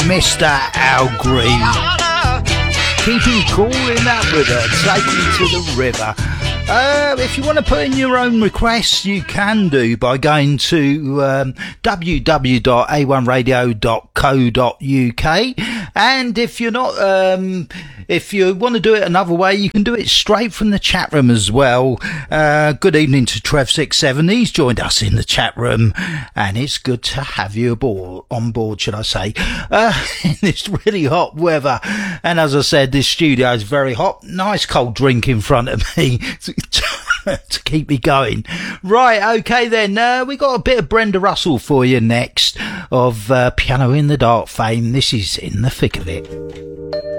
Mr. Al Green. Keeping cool in that river, take me to the river. If you want to put in your own requests, you can do by going to www.a1radio.co.uk. And if you're not, if you want to do it another way, you can do it straight from the chat room as well. Good evening to Trev67. He's joined us in the chat room, and it's good to have you on board, should I say, in this really hot weather. And as I said, this studio is very hot. Nice cold drink in front of me to keep me going. Right, okay then. We got a bit of Brenda Russell for you next, of Piano in the Dark fame. This is In the Thick of It.